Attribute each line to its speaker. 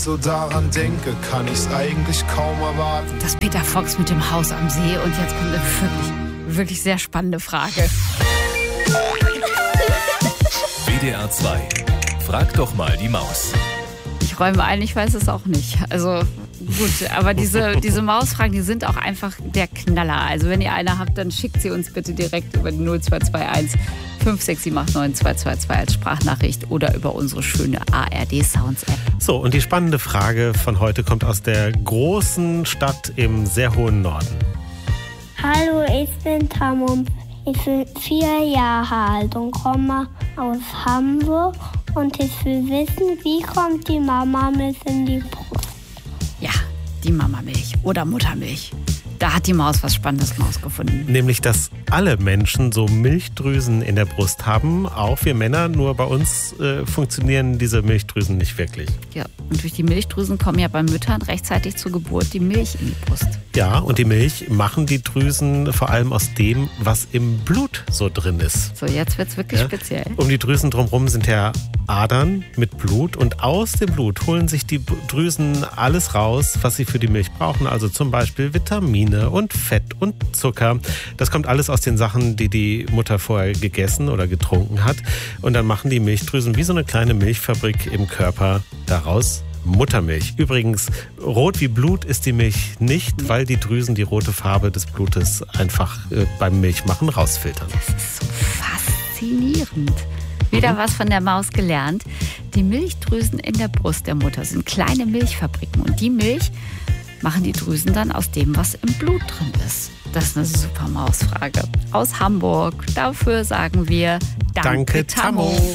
Speaker 1: So daran denke, kann ich's eigentlich kaum erwarten.
Speaker 2: Das Peter Fox mit dem Haus am See. Und jetzt kommt eine wirklich sehr spannende Frage.
Speaker 3: WDR 2. Frag doch mal die Maus.
Speaker 2: Ich räume ein, ich weiß es auch nicht. Also gut, aber diese Mausfragen, die sind auch einfach der Knaller. Also wenn ihr eine habt, dann schickt sie uns bitte direkt über die 0221 56789 222 als Sprachnachricht oder über unsere schöne ARD Sounds App.
Speaker 4: So, und die spannende Frage von heute kommt aus der großen Stadt im sehr hohen Norden.
Speaker 5: Hallo, ich bin Tamum. Ich bin 4 Jahre alt und komme aus Hamburg. Und ich will wissen, wie kommt die Mamamilch in die Brust?
Speaker 2: Ja, die Mamamilch oder Muttermilch. Da hat die Maus was Spannendes rausgefunden.
Speaker 4: Nämlich, dass alle Menschen so Milchdrüsen in der Brust haben, auch wir Männer, nur bei uns funktionieren diese Milchdrüsen nicht wirklich.
Speaker 2: Ja, und durch die Milchdrüsen kommen ja bei Müttern rechtzeitig zur Geburt die Milch in die Brust.
Speaker 4: Ja, und die Milch machen die Drüsen vor allem aus dem, was im Blut so drin ist.
Speaker 2: So, jetzt wird's wirklich speziell.
Speaker 4: Um die Drüsen drumherum sind ja Adern mit Blut und aus dem Blut holen sich die Drüsen alles raus, was sie für die Milch brauchen. Also zum Beispiel Vitamine und Fett und Zucker. Das kommt alles aus den Sachen, die die Mutter vorher gegessen oder getrunken hat. Und dann machen die Milchdrüsen wie so eine kleine Milchfabrik im Körper daraus Muttermilch. Übrigens, rot wie Blut ist die Milch nicht, weil die Drüsen die rote Farbe des Blutes einfach beim Milchmachen rausfiltern.
Speaker 2: Das ist so faszinierend. Wieder was von der Maus gelernt. Die Milchdrüsen in der Brust der Mutter sind kleine Milchfabriken. Und die Milch machen die Drüsen dann aus dem, was im Blut drin ist. Das ist eine super Mausfrage. Aus Hamburg. Dafür sagen wir Danke, Tammo.